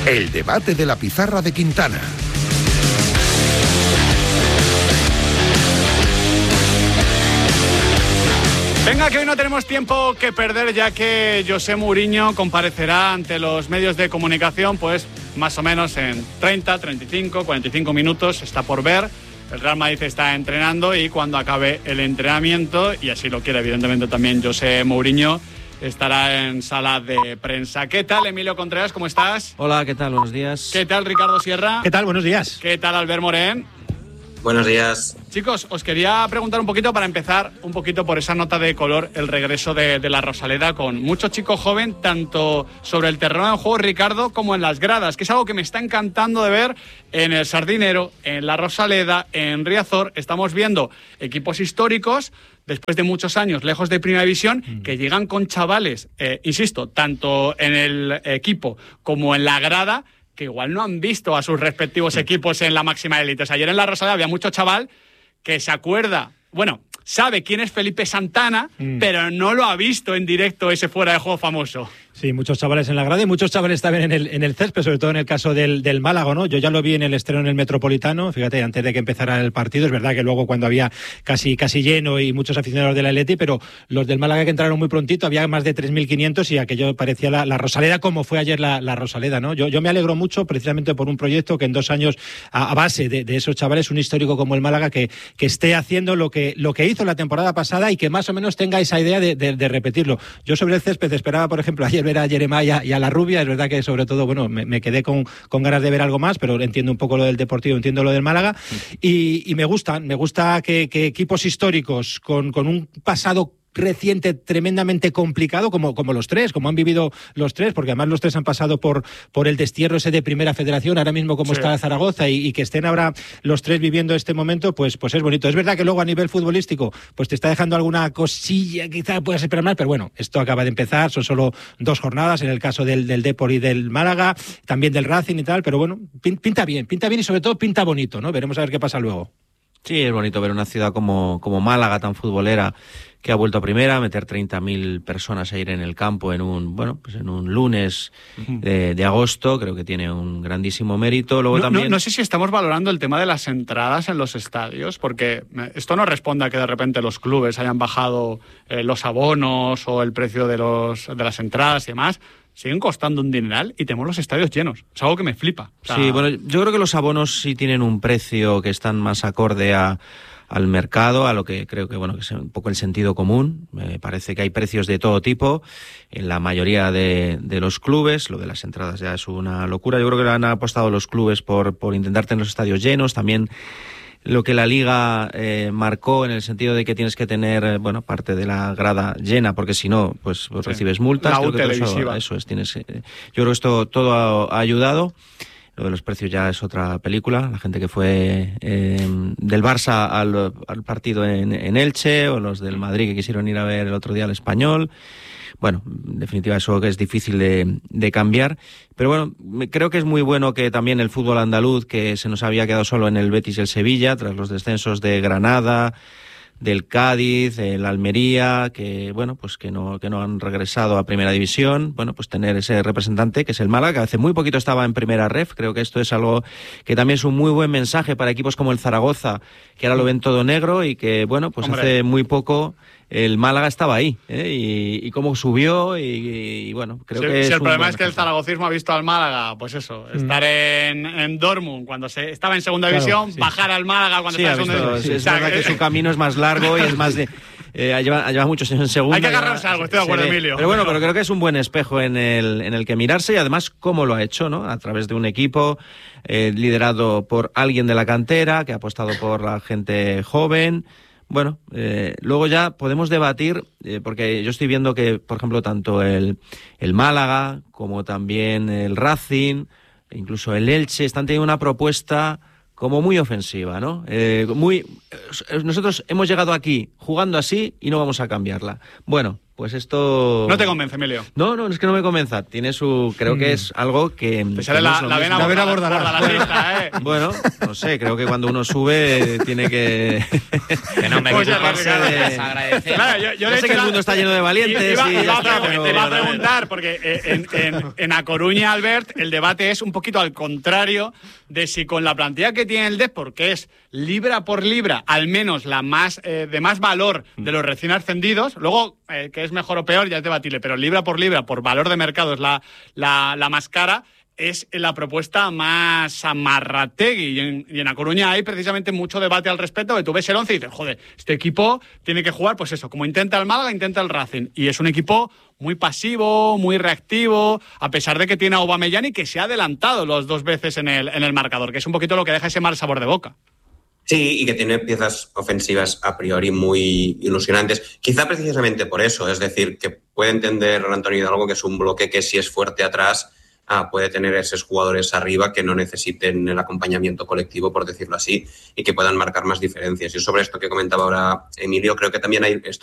El debate de la pizarra de Quintana. Venga, que hoy no tenemos tiempo que perder, ya que José Mourinho comparecerá ante los medios de comunicación, pues más o menos en 30, 35, 45 minutos, está por ver. El Real Madrid está entrenando y cuando acabe el entrenamiento, y así lo quiere evidentemente también José Mourinho, estará en sala de prensa. ¿Qué tal, Emilio Contreras? ¿Cómo estás? Hola, ¿qué tal? Buenos días. ¿Qué tal, Ricardo Sierra? ¿Qué tal? Buenos días. ¿Qué tal, Albert Morén? Buenos días. Chicos, os quería preguntar un poquito, para empezar, un poquito por esa nota de color, el regreso de la Rosaleda, con mucho chico joven, tanto sobre el terreno de juego, Ricardo, como en las gradas, que es algo que me está encantando de ver en el Sardinero, en la Rosaleda, en Riazor. Estamos viendo equipos históricos, después de muchos años lejos de Primera División, que llegan con chavales, insisto, tanto en el equipo como en la grada, que igual no han visto a sus respectivos equipos en la máxima élite. O sea, ayer en la Rosaleda había mucho chaval que se acuerda, bueno, sabe quién es Felipe Santana, pero no lo ha visto en directo, ese fuera de juego famoso. Sí, muchos chavales en la grada y muchos chavales también en el césped, sobre todo en el caso del Málaga, ¿no? Yo ya lo vi en el estreno en el Metropolitano, fíjate, antes de que empezara el partido. Es verdad que luego cuando había casi lleno y muchos aficionados del Atleti, pero los del Málaga que entraron muy prontito, había más de 3.500 y aquello parecía la Rosaleda, como fue ayer la Rosaleda, ¿no? Yo me alegro mucho precisamente por un proyecto que en 2 años, a base de esos chavales, un histórico como el Málaga, que esté haciendo lo que hizo la temporada pasada y que más o menos tenga esa idea de repetirlo. Yo sobre el césped esperaba, por ejemplo, ayer ver a Jeremaya y a la Rubia. Es verdad que sobre todo, bueno, me quedé con ganas de ver algo más, pero entiendo un poco lo del Deportivo, entiendo lo del Málaga y me gusta que equipos históricos con un pasado reciente tremendamente complicado, como los tres, como han vivido los tres, porque además los tres han pasado por el destierro ese de Primera Federación, ahora mismo como está Zaragoza, y que estén ahora los tres viviendo este momento, pues es bonito. Es verdad que luego a nivel futbolístico pues te está dejando alguna cosilla, quizá puedas esperar más, pero bueno, esto acaba de empezar, son solo 2 jornadas, en el caso del Depor y del Málaga, también del Racing y tal, pero bueno, pinta bien y sobre todo pinta bonito, ¿no? Veremos a ver qué pasa luego. Sí, es bonito ver una ciudad como Málaga, tan futbolera, que ha vuelto a primera, meter 30.000 personas a ir en el campo en un lunes de agosto, creo que tiene un grandísimo mérito. Luego también... no sé si estamos valorando el tema de las entradas en los estadios, porque esto no responde a que de repente los clubes hayan bajado los abonos o el precio de las entradas y demás. Siguen costando un dineral y tenemos los estadios llenos. Es algo que me flipa. O sea... Sí, bueno, yo creo que los abonos sí tienen un precio que están más acorde al mercado, a lo que creo que, bueno, que es un poco el sentido común. Me parece que hay precios de todo tipo en la mayoría de los clubes. Lo de las entradas ya es una locura. Yo creo que han apostado los clubes por intentar tener los estadios llenos. También lo que la Liga marcó en el sentido de que tienes que tener, bueno, parte de la grada llena, porque si no, pues recibes multas. La U televisiva. Eso es, yo creo que esto todo ha ayudado. Lo de los precios ya es otra película. La gente que fue del Barça al partido en Elche, o los del Madrid que quisieron ir a ver el otro día al Español. Bueno, en definitiva eso que es difícil de cambiar. Pero bueno, creo que es muy bueno que también el fútbol andaluz, que se nos había quedado solo en el Betis y el Sevilla, tras los descensos de Granada, del Cádiz, el Almería, que bueno, pues que no han regresado a Primera División, bueno, pues tener ese representante que es el Málaga, que hace muy poquito estaba en Primera Ref. Creo que esto es algo que también es un muy buen mensaje para equipos como el Zaragoza, que ahora lo ven todo negro y que bueno, pues hace muy poco el Málaga estaba ahí, y cómo subió y bueno, creo que si es el problema es ejemplo. que el zaragocismo ha visto al Málaga, pues eso, estar en Dortmund cuando estaba en segunda división, bajar al Málaga cuando estaba en segunda división. Es verdad que su camino es más largo y es más de... lleva muchos años en segunda. Hay que agarrarse algo, estoy de acuerdo, Emilio. Pero bueno, pero creo que es un buen espejo en el que mirarse, y además cómo lo ha hecho, ¿no? A través de un equipo liderado por alguien de la cantera, que ha apostado por la gente joven. Bueno, luego ya podemos debatir, porque yo estoy viendo que, por ejemplo, tanto el Málaga como también el Racing, incluso el Elche, están teniendo una propuesta como muy ofensiva, ¿no? Nosotros hemos llegado aquí jugando así y no vamos a cambiarla. Bueno, Pues esto... No te convence, Emilio. No, es que no me convenza. Tiene su... Creo que es algo que... Te sale la vena bordalás. Bueno, no sé, creo que cuando uno sube tiene que... Que no me ocuparse de... Claro, yo sé que el mundo está lleno de valientes te iba a preguntar, porque en A Coruña, Albert, el debate es un poquito al contrario de si con la plantilla que tiene el Depor, que es libra por libra, al menos la más de más valor de los recién ascendidos, luego que es mejor o peor ya es debatible, pero libra, por valor de mercado es la más cara, es la propuesta más amarrategui. Y en A Coruña hay precisamente mucho debate al respecto, que tú ves el 11 y dices, joder, este equipo tiene que jugar, pues eso, como intenta el Málaga, intenta el Racing. Y es un equipo muy pasivo, muy reactivo, a pesar de que tiene a Aubameyang y que se ha adelantado las 2 veces en el marcador, que es un poquito lo que deja ese mal sabor de boca. Sí, y que tiene piezas ofensivas a priori muy ilusionantes. Quizá precisamente por eso, es decir, que puede entender Antonio Hidalgo que es un bloque que si es fuerte atrás puede tener esos jugadores arriba que no necesiten el acompañamiento colectivo, por decirlo así, y que puedan marcar más diferencias. Y sobre esto que comentaba ahora Emilio, creo que también hay